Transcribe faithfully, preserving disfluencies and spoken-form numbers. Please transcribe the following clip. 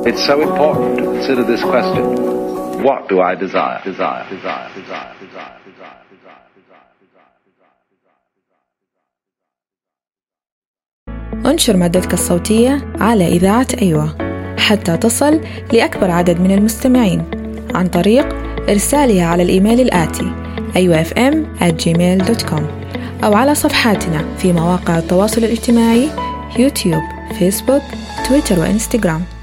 It's so important to consider this question. What do I desire? Desire, desire, desire, desire, desire, desire, desire. انشر مادتك الصوتية على إذاعة أيوة حتى تصل لأكبر عدد من المستمعين عن طريق إرسالها على الإيميل الآتي أيوة إف إم آت جيميل دوت كوم أو على صفحاتنا في مواقع التواصل الاجتماعي يوتيوب، فيسبوك، تويتر وإنستغرام.